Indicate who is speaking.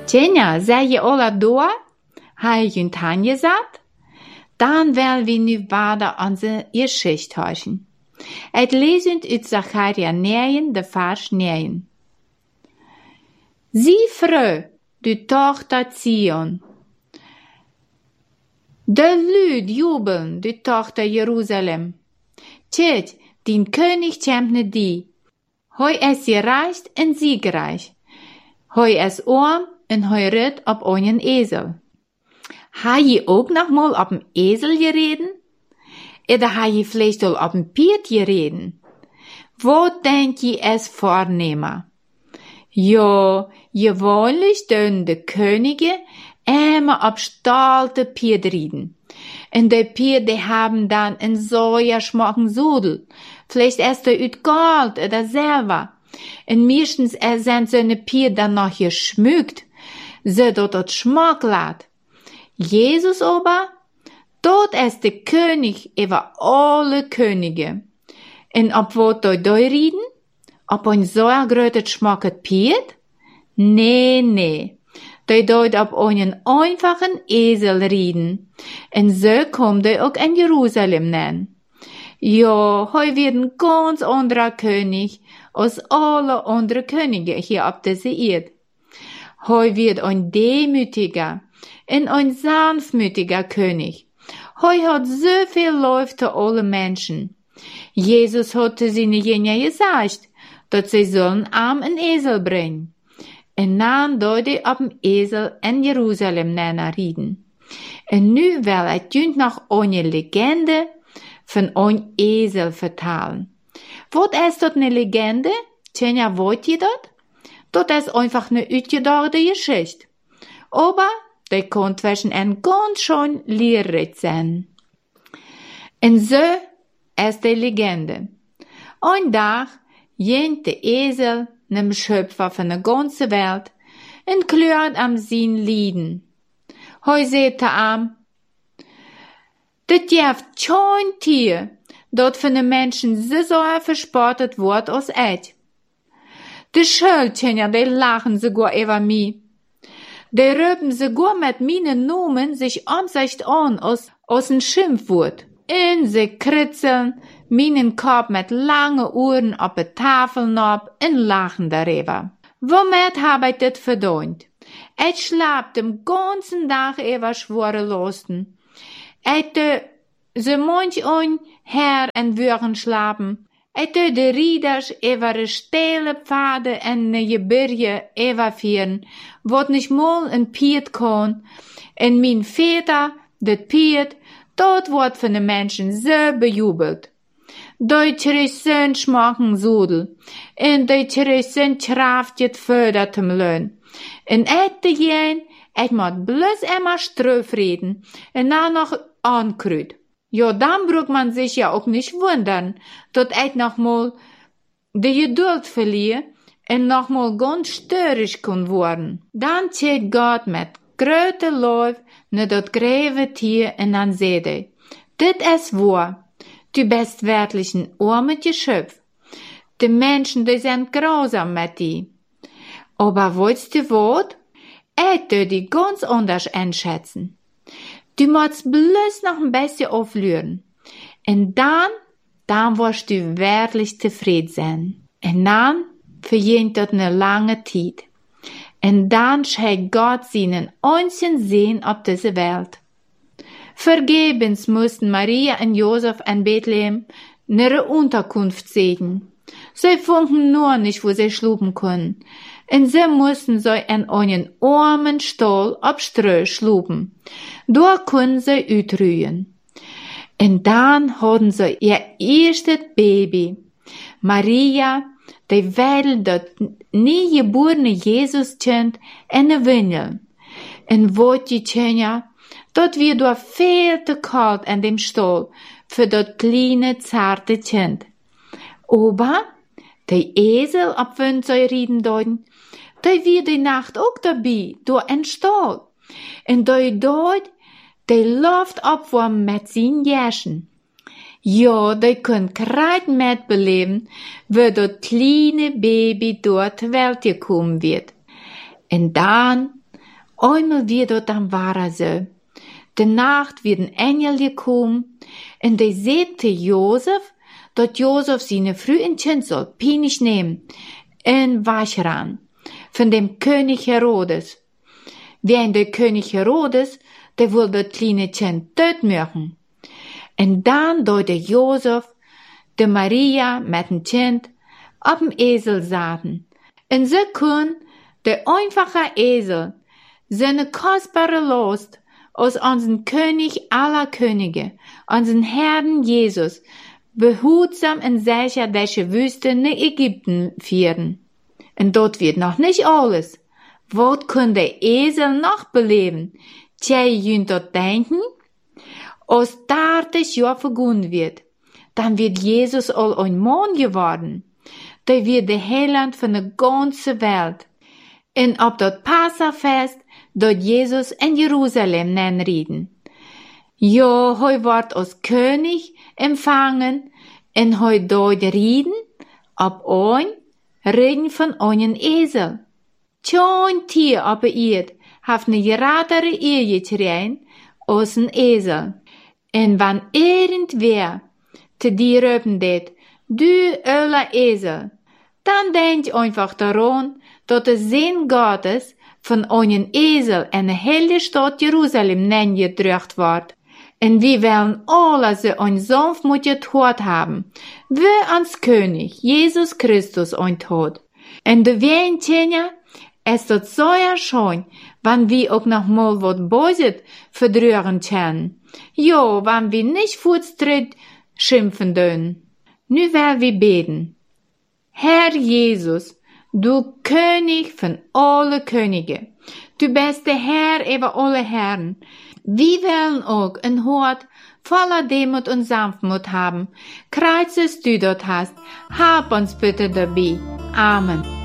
Speaker 1: Tjenja, zei je alla door? Hij je Tanje zat? Dan wel we nu verder onze Geschichte hören. Het lezend uit Zacharia 9, de vers 9. Zie freu, du Tochter Zion. De Lüd jubeln, du Tochter Jerusalem. Tjet, din König kämpt ne die. Hoi es gereicht en siegreich. Hoi es arm en hoi ritt op einen Esel. Ha je ook nog mal op een Esel gereden? Oder ha je vielleicht al op een Piet gereden? Wat denk je es vornehmer? Ja, gewoonlijk doen de Könige immer op stalte Piet rieden. En de Piet, die haben dann een sehr schmocken Sudel. Vielleicht erst uit Gold oder Silber. En meistens sind seine Piet dann noch geschmückt, so dat het schmack laat. Jesus aber, dort ist der König über alle Könige. En op wat doi rieden? Op een zo'n grote schmacket Piet? Nee. Die dort op einen einfachen Esel rieden. En so kommt die auch in Jerusalem nennen. Ja, hoi wird ein ganz anderer König als alle andere Könige hier auf dieser Erde. Hoi wird ein demütiger und ein sanftmütiger König. Hoi hat so viel Liebe zu alle Menschen. Jesus hatte seine Jünger gesagt, dass sie sollen arm einen Esel bringen. En dan dode op een Esel in Jerusalem naar rieden. En nu wil het junt nog een legende van een Esel vertalen. Wat is dat een legende? Tjenja, weet je dat? Dat is einfach eine uitgedachte Geschichte. Aber die kann zwischen ein ganz schön lehrreich sein. En so ist die Legende. Ein Tag ging der Esel nem Schöpfer von der ganzen Welt en kleurt am sein Lieden. Hoi seht am, dit jeft kein Tier, dat von den Menschen so verspottet wordt als et. De Schöltjenja, die lachen sogar über mi. Die rüben sogar mit minen Nomen sich Ansicht an als ein Schimpfwort. En sie kritzeln minen Kopf mit lange Uhren op de Tafel ab en lachen darüber. Womit hab ich dit verdient? Ich schlaap den ganzen Tag über schwere Lasten. Ich so manch ein Herr en Würgen schlapen. Ich de Rieders über de steile Pfade en de Gebirge überführen, wat nicht mal ein Piet kann. En mein Vater, dit Piet, dort wordt von den Menschen so bejubelt. Die zijn schmaken Sudel, en die zijn kraftjet fördert hem leun. En ette jen, ik moet bloß immer ströf reden, en dan noch ankruid. Ja, dann braucht man sich ja auch nicht wundern, dat ik noch mal de Geduld verliere en noch mal ganz störrisch kann worden. Dann zieht Gott mit grote Lauf naar dat greve Tier en dan zei hij, dit is wahr. Du bist wirklich ein armes Geschöpf. Die Menschen, die sind grausam mit dir. Aber weißt du was? Ich tue dich ganz anders einschätzen. Du musst bloß noch ein bisschen auflüren. Und dann wirst du wirklich zufrieden sein. Und dann vergeht das eine lange Zeit. Und dann schenkt Gott seinen einzigen Sinn auf diese Welt. Vergebens mussten Maria und Josef in Bethlehem ihre Unterkunft sehen. Sie fanden nur nicht, wo sie schlupen können. Und sie mussten sie in einen armen Stall auf Streu schlupen. Dort können sie utrühen. Und dann hatten sie ihr erstes Baby. Maria, die wedelt das nie geborene Jesuskind in de Windel. Und wat die Tjenja, dat wird door veel te kalt in dem Stall für dat kleine, zarte Kind. Aber der Esel, auf wen sie rieden deuten, der wird die Nacht auch dabei, door in Stall. Und der dort, der läuft abwarm mit seinen Jäschen. Ja, der kann grad mitbeleben, wie dat kleine Baby dort Welt gekommen wird. Und dann Einmal wird dort am Wahrer so. De Nacht wird ein Engel gekommen, und der sagte Josef, dass Josef seine frühen Kind soll pinisch nehmen, in Waschran, von dem König Herodes. Während der König Herodes, der wollte das kleine Kind tot machen. Und dann deute Josef, de Maria mit dem Kind, auf dem Esel saßen. Und so kann der einfache Esel seine kostbare Last aus unseren König aller Könige, unseren Herrn Jesus, behutsam und sicher durch die Wüste nach Ägypten führen. Und dort wird noch nicht alles. Was kann der Esel noch beleben? Tja, jünt dort denken? Als 30 Jahre vergangen wird, dann wird Jesus all ein Mann geworden. Der wird der Heiland von der ganzen Welt. Und ob das Passafest, dort Jesus in Jerusalem nennen reden. Ja, heu wird als König empfangen, und heu dort reden, ob reden von einen Esel. Tjoin Tier op de Erd heeft een geradere Ehe getrien als een Esel. En wann irgendwer te dir röpen det, du öller Esel, dann denk einfach daran, dass der Sinn Gottes von einem Esel in de hele Stadt Jerusalem neingedrückt wird. Und wir wollen alle so ein sanftmütiges Tod haben, wie ans König Jesus Christus ein Tod. Und du Weinchen, es tut so schön, wenn wir auch noch mal was Böses verdrühren können. Ja, wenn wir nicht Fußtritt schimpfen dürfen. Nu will wir beten. Herr Jesus, du König von alle Könige, du bist der Herr über alle Herren. Wir wollen auch ein Hort voller Demut und Sanftmut haben. Kreuzes du dort hast, hab uns bitte dabei. Amen.